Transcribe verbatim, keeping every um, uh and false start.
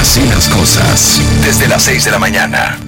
Así las cosas, desde las seis de la mañana.